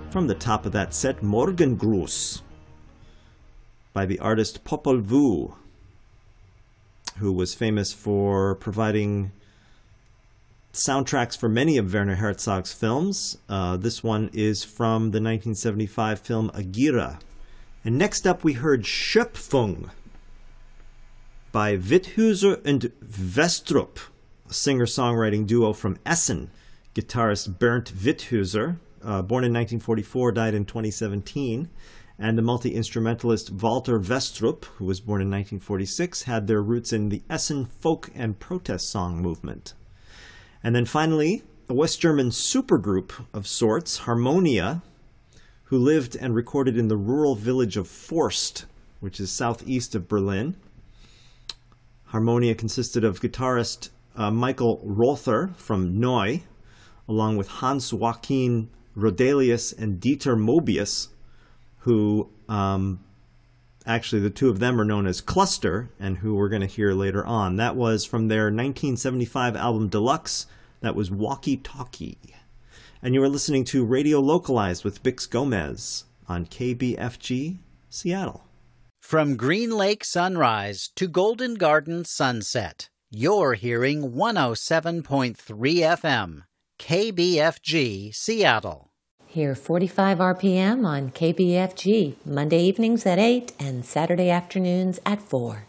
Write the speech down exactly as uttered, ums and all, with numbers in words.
From the top of that set, Morgengruß by the artist Popol Vuh, who was famous for providing soundtracks for many of Werner Herzog's films. Uh, this one is from the nineteen seventy-five film Agira. And next up we heard Schöpfung by Witthöser and Westrup, a singer-songwriting duo from Essen. Guitarist Bernd Witthöser, uh, born in nineteen forty-four, died in twenty seventeen. And the multi-instrumentalist Walter Westrup, who was born in nineteen forty-six, had their roots in the Essen folk and protest song movement. And then finally, a West German supergroup of sorts, Harmonia, who lived and recorded in the rural village of Forst, which is southeast of Berlin. Harmonia consisted of guitarist uh, Michael Rother from Neu, along with Hans Joachim Rodelius and Dieter Mobius, who um, actually the two of them are known as Cluster, and who we're going to hear later on. That was from their nineteen seventy-five album Deluxe. That was Walkie Talkie. And you are listening to Radio Localized with Bix Gomez on K B F G Seattle. From Green Lake Sunrise to Golden Garden Sunset, you're hearing one oh seven point three F M, K B F G Seattle. Hear forty-five R P M on K B F G, Monday evenings at eight and Saturday afternoons at four.